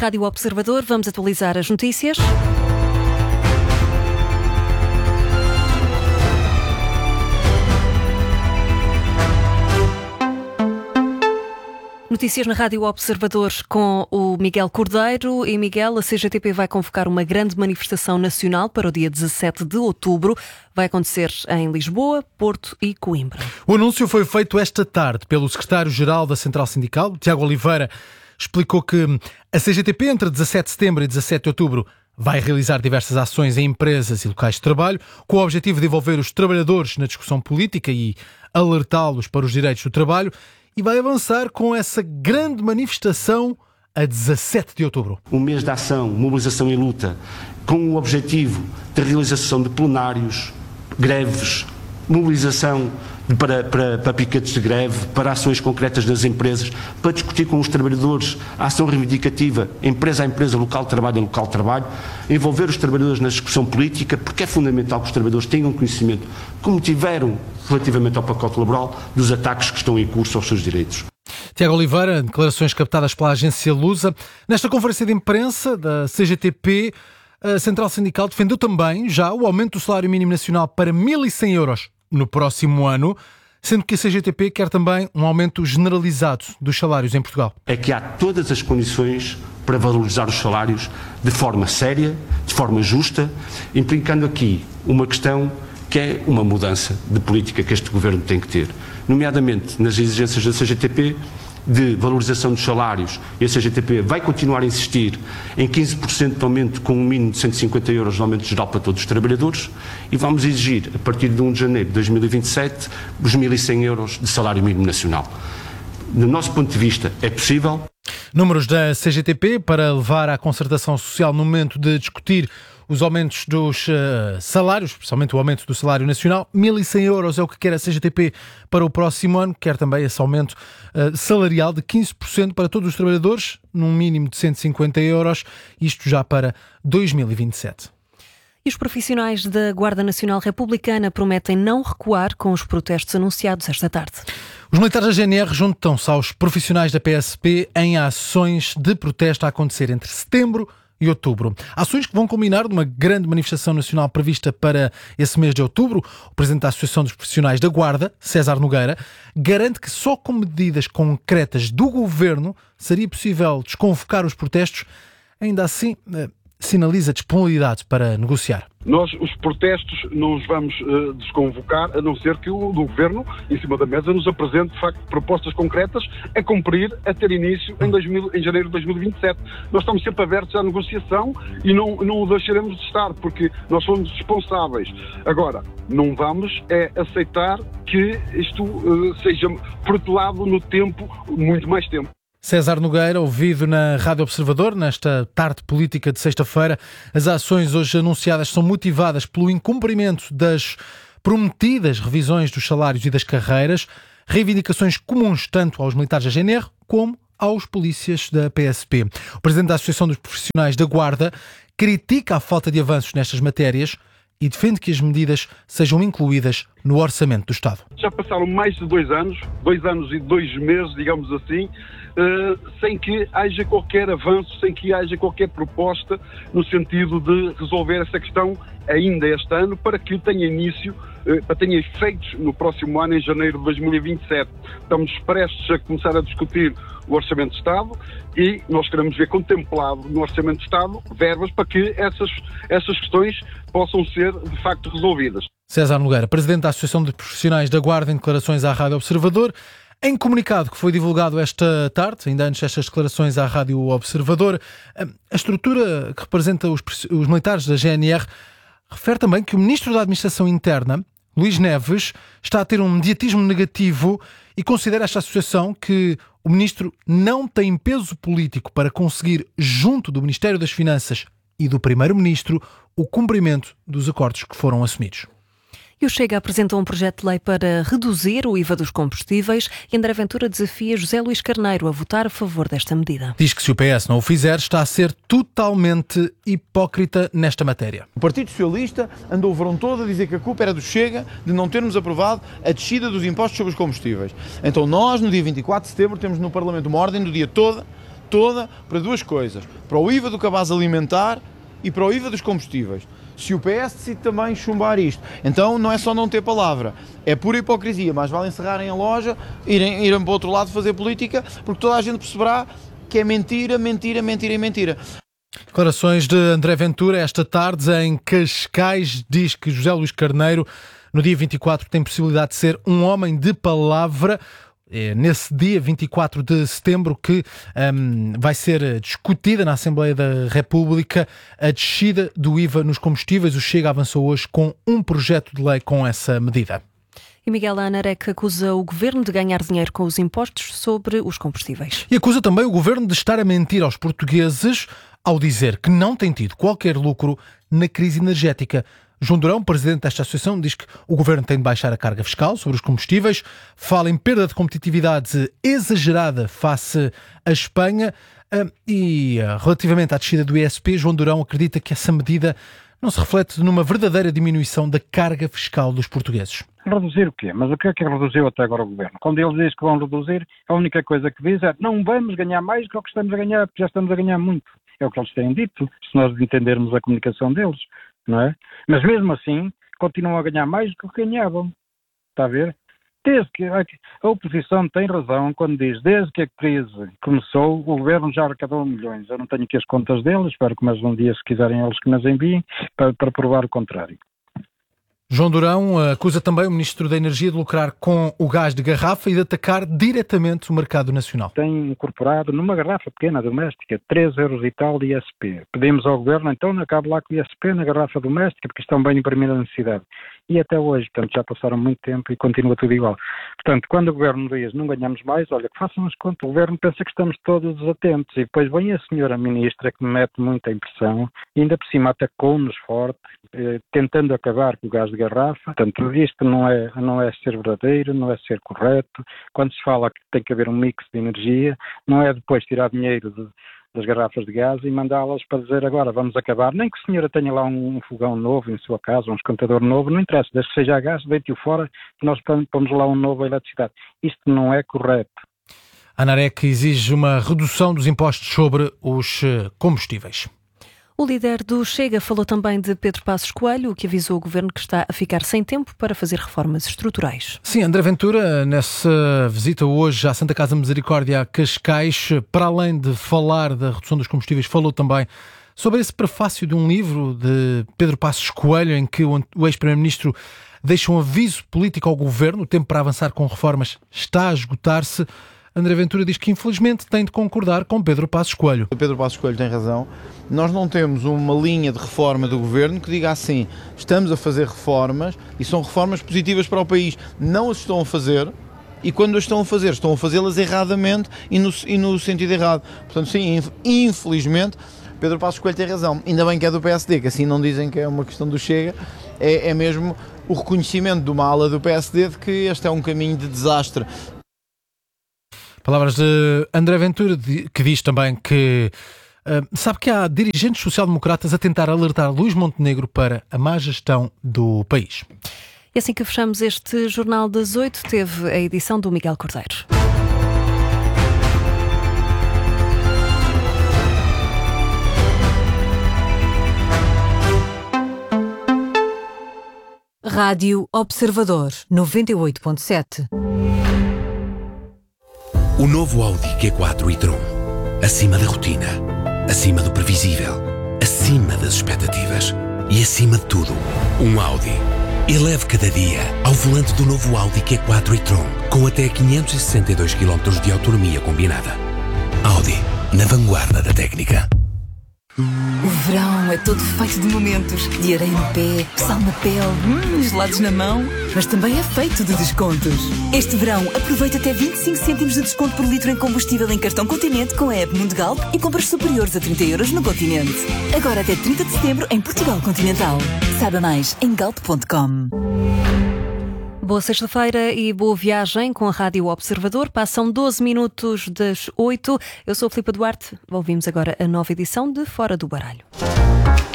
Rádio Observador, vamos atualizar as notícias. Notícias na Rádio Observador com o Miguel Cordeiro. E Miguel, a CGTP vai convocar uma grande manifestação nacional para o dia 17 de outubro. Vai acontecer em Lisboa, Porto e Coimbra. O anúncio foi feito esta tarde pelo secretário-geral da Central Sindical, Tiago Oliveira. Explicou que a CGTP, entre 17 de setembro e 17 de outubro, vai realizar diversas ações em empresas e locais de trabalho, com o objetivo de envolver os trabalhadores na discussão política e alertá-los para os direitos do trabalho. E vai avançar com essa grande manifestação a 17 de outubro. Um mês de ação, mobilização e luta, com o objetivo de realização de plenários, greves, mobilização para piquetes de greve, para ações concretas das empresas, para discutir com os trabalhadores a ação reivindicativa, empresa a empresa, local de trabalho a local de trabalho, envolver os trabalhadores na discussão política, porque é fundamental que os trabalhadores tenham conhecimento, como tiveram relativamente ao pacote laboral, dos ataques que estão em curso aos seus direitos. Tiago Oliveira, declarações captadas pela agência Lusa. Nesta conferência de imprensa da CGTP, a Central Sindical defendeu também já o aumento do salário mínimo nacional para 1.100 euros no próximo ano, sendo que a CGTP quer também um aumento generalizado dos salários em Portugal. É que há todas as condições para valorizar os salários de forma séria, de forma justa, implicando aqui uma questão que é uma mudança de política que este Governo tem que ter, nomeadamente nas exigências da CGTP de valorização dos salários. E a CGTP vai continuar a insistir em 15% de aumento com um mínimo de 150 euros de aumento geral para todos os trabalhadores, e vamos exigir, a partir de 1 de janeiro de 2027, os 1.100 euros de salário mínimo nacional. Do nosso ponto de vista, é possível. Números da CGTP para levar à concertação social no momento de discutir os aumentos dos salários, especialmente o aumento do salário nacional. 1.100 euros é o que quer a CGTP para o próximo ano. Quer também esse aumento salarial de 15% para todos os trabalhadores, num mínimo de 150 euros, isto já para 2027. E os profissionais da Guarda Nacional Republicana prometem não recuar com os protestos anunciados esta tarde. Os militares da GNR juntam-se aos profissionais da PSP em ações de protesto a acontecer entre setembro e outubro. Ações que vão culminar numa grande manifestação nacional prevista para esse mês de outubro. O presidente da Associação dos Profissionais da Guarda, César Nogueira, garante que só com medidas concretas do Governo seria possível desconvocar os protestos. Ainda assim, sinaliza disponibilidade para negociar. Nós, os protestos, não os vamos desconvocar, a não ser que o Governo, em cima da mesa, nos apresente, de facto, propostas concretas a cumprir, a ter início em janeiro de 2027. Nós estamos sempre abertos à negociação e não o deixaremos de estar, porque nós somos responsáveis. Agora, não vamos aceitar que isto seja protelado no tempo, muito mais tempo. César Nogueira, ouvido na Rádio Observador, nesta tarde política de sexta-feira. As ações hoje anunciadas são motivadas pelo incumprimento das prometidas revisões dos salários e das carreiras, reivindicações comuns tanto aos militares da GNR como aos polícias da PSP. O presidente da Associação dos Profissionais da Guarda critica a falta de avanços nestas matérias e defende que as medidas sejam incluídas no orçamento do Estado. Já passaram mais de 2 anos e 2 meses, digamos assim, sem que haja qualquer avanço, sem que haja qualquer proposta no sentido de resolver essa questão ainda este ano, para que tenha início, para tenha efeitos no próximo ano, em janeiro de 2027. Estamos prestes a começar a discutir o Orçamento de Estado e nós queremos ver contemplado no Orçamento de Estado verbas para que essas questões possam ser, de facto, resolvidas. César Nogueira, presidente da Associação de Profissionais da Guarda, em declarações à Rádio Observador. Em comunicado que foi divulgado esta tarde, ainda antes destas declarações à Rádio Observador, a estrutura que representa os militares da GNR refere também que o Ministro da Administração Interna, Luís Neves, está a ter um mediatismo negativo e considera esta associação que o Ministro não tem peso político para conseguir, junto do Ministério das Finanças e do Primeiro-Ministro, o cumprimento dos acordos que foram assumidos. E o Chega apresentou um projeto de lei para reduzir o IVA dos combustíveis e André Ventura desafia José Luís Carneiro a votar a favor desta medida. Diz que se o PS não o fizer, está a ser totalmente hipócrita nesta matéria. O Partido Socialista andou o verão todo a dizer que a culpa era do Chega de não termos aprovado a descida dos impostos sobre os combustíveis. Então nós, no dia 24 de setembro, temos no Parlamento uma ordem do dia toda toda para duas coisas, para o IVA do cabaz alimentar e para o IVA dos combustíveis. Se o PS decide também chumbar isto, então não é só não ter palavra, é pura hipocrisia, mas vale encerrarem a loja, irem para o outro lado fazer política, porque toda a gente perceberá que é mentira, mentira, mentira e mentira. Declarações de André Ventura esta tarde em Cascais. Diz que José Luís Carneiro, no dia 24, tem possibilidade de ser um homem de palavra. É nesse dia 24 de setembro que vai ser discutida na Assembleia da República a descida do IVA nos combustíveis. O Chega avançou hoje com um projeto de lei com essa medida. E Miguel Anarec acusa o governo de ganhar dinheiro com os impostos sobre os combustíveis. E acusa também o governo de estar a mentir aos portugueses ao dizer que não tem tido qualquer lucro na crise energética. João Durão, presidente desta associação, diz que o governo tem de baixar a carga fiscal sobre os combustíveis, fala em perda de competitividade exagerada face à Espanha e relativamente à descida do ISP, João Durão acredita que essa medida não se reflete numa verdadeira diminuição da carga fiscal dos portugueses. Reduzir o quê? Mas o que é que reduziu até agora o governo? Quando eles dizem que vão reduzir, a única coisa que diz é não vamos ganhar mais do que o que estamos a ganhar, porque já estamos a ganhar muito. É o que eles têm dito, se nós entendermos a comunicação deles. Não é? Mas mesmo assim continuam a ganhar mais do que o que ganhavam, está a ver? Desde que a oposição tem razão quando diz, desde que a crise começou, o governo já arrecadou milhões. Eu não tenho aqui as contas deles, espero que mais um dia, se quiserem eles que nas enviem, para provar o contrário. João Durão acusa também o Ministro da Energia de lucrar com o gás de garrafa e de atacar diretamente o mercado nacional. Tem incorporado numa garrafa pequena doméstica 3 euros e tal de ISP. Pedimos ao Governo, então, acabe lá com o ISP na garrafa doméstica, porque isto é um bem de primeira necessidade. E até hoje, portanto, já passaram muito tempo e continua tudo igual. Portanto, quando o Governo diz não ganhamos mais, olha, que façam as contas. O Governo pensa que estamos todos atentos e depois vem a senhora Ministra que me mete muita impressão e ainda por cima atacou-nos forte, tentando acabar com o gás de garrafa. Portanto, isto não é ser verdadeiro, não é ser correto. Quando se fala que tem que haver um mix de energia, não é depois tirar dinheiro das garrafas de gás e mandá-las para dizer agora vamos acabar. Nem que a senhora tenha lá um fogão novo em sua casa, um esquentador novo, não interessa, desde que seja a gás, deite-o fora e nós pomos lá um novo a eletricidade. Isto não é correto. Anarec exige uma redução dos impostos sobre os combustíveis. O líder do Chega falou também de Pedro Passos Coelho, que avisou o governo que está a ficar sem tempo para fazer reformas estruturais. Sim, André Ventura, nessa visita hoje à Santa Casa Misericórdia a Cascais, para além de falar da redução dos combustíveis, falou também sobre esse prefácio de um livro de Pedro Passos Coelho, em que o ex-primeiro-ministro deixa um aviso político ao governo. O tempo para avançar com reformas está a esgotar-se. André Ventura diz que infelizmente tem de concordar com Pedro Passos Coelho. O Pedro Passos Coelho tem razão. Nós não temos uma linha de reforma do governo que diga assim, estamos a fazer reformas e são reformas positivas para o país. Não as estão a fazer e quando as estão a fazer, estão a fazê-las erradamente e no sentido errado. Portanto, sim, infelizmente, Pedro Passos Coelho tem razão. Ainda bem que é do PSD, que assim não dizem que é uma questão do Chega. É mesmo o reconhecimento de uma ala do PSD de que este é um caminho de desastre. Palavras de André Ventura, que diz também que sabe que há dirigentes social-democratas a tentar alertar Luís Montenegro para a má gestão do país. E assim que fechamos este Jornal das 8, teve a edição do Miguel Cordeiro. Rádio Observador 98.7. O novo Audi Q4 e-tron. Acima da rotina, acima do previsível, acima das expectativas e acima de tudo, um Audi. Eleve cada dia ao volante do novo Audi Q4 e-tron com até 562 km de autonomia combinada. Audi, na vanguarda da técnica. O verão é todo feito de momentos, de areia no pé, sal na pele, gelados na mão, mas também é feito de descontos. Este verão aproveita até 25 cêntimos de desconto por litro em combustível em cartão Continente com a app Mundo Galp e compras superiores a 30 euros no Continente. Agora até 30 de setembro em Portugal Continental. Saiba mais em galp.com. Boa sexta-feira e boa viagem com a Rádio Observador. Passam 12 minutos das 8. Eu sou a Filipa Duarte. Ouvimos agora a nova edição de Fora do Baralho.